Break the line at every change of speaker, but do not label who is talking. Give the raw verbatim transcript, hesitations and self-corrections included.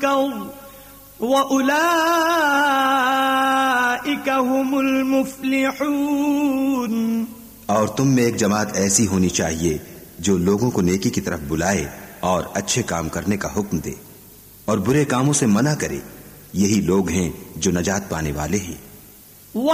व उलाइका हुमुल मुफ्लिहून।
और तुम में एक जमात ऐसी होनी चाहिए जो लोगों को नेकी की तरफ बुलाए और अच्छे काम करने का हुक्म दे और बुरे कामों से मना करे। यही लोग हैं जो नजात पाने वाले हैं।